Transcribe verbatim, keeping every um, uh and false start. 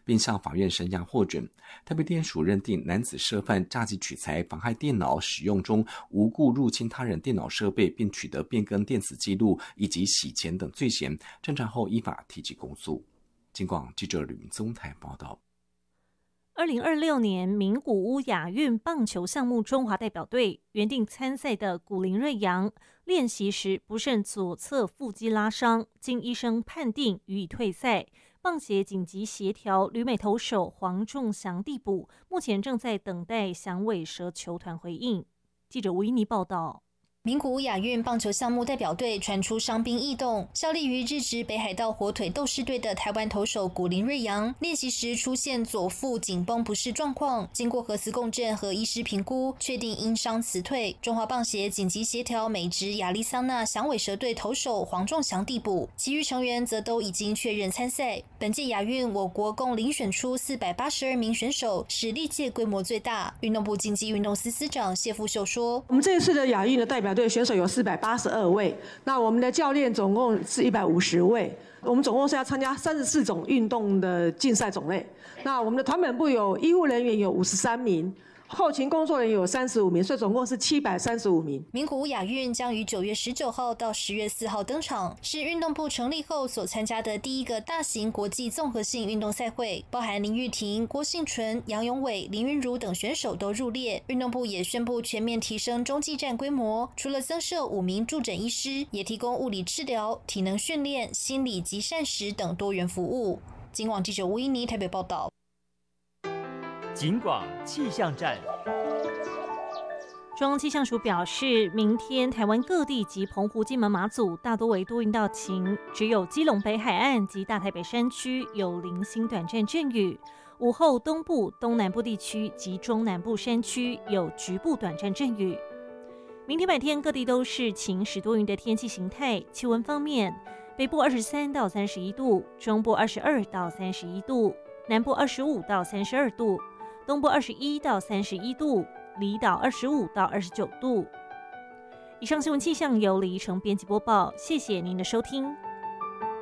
并向法院声押获准。台北地检署认定男子涉犯诈欺取财、妨害电脑使用中无故入侵他人电脑设备并取得变更电子记录以及洗钱等罪嫌，侦查后依法提起公诉。警广记者吕明宗台报道。 二零二六年名古屋亚运棒球项目中华代表队原定参赛的古林睿煬练习时不慎左侧腹肌拉伤，经医生判定予以退赛。棒协紧急协调旅美投手黄仲祥递补，目前正在等待响尾蛇球团回应。记者吴依妮报道。 名古屋亚运棒球项目代表队传出伤兵异动，效力于日职北海道火腿斗士队的台湾投手古林睿煬练习时出现左腹紧绷不适状况，经过核磁共振和医师评估，确定因伤辞退。中华棒协紧急协调美职亚利桑那响尾蛇队投手黄仲祥递补，其余成员则都已经确认参赛。本届亚运，我国共遴选出四百八十二名选手，是历届规模最大。运动部竞技运动司司长谢富秀说：“ 我们这一次的亚运的代表队选手有四百八十二位，那我们的教练总共是一百五十位，我们总共是要参加三十四种运动的竞赛种类。那我们的团本部有医护人员有五十三名。”后勤工作人员有三十五名，所以总共是七百三十五名。 名古屋亚运将于九月十九号到十月四号登场，是运动部成立后所参加的第一个大型国际综合性运动赛会，包含林玉婷、郭幸纯、杨永伟、林昀儒等选手都入列。运动部也宣布全面提升中继站规模，除了增设五名助诊医师，也提供物理治疗、体能训练、心理及膳食等多元服务。警广记者吴依妮台北报道。 警广气象站。 中央气象署表示，明天台湾各地及澎湖、金门、马祖大多为多云到晴，只有基隆北海岸及大台北山区有零星短暂阵雨。午后东部、东南部地区及中南部山区有局部短暂阵雨。明天白天各地都是晴时多云的天气形态。气温方面，北部二十三到三十一度，中部二十二到三十一度，南部二十五到三十二度。东部二十一到三十一度，离岛二十五到二十九度。以上新闻气象由李怡成编辑播报，谢谢您的收听。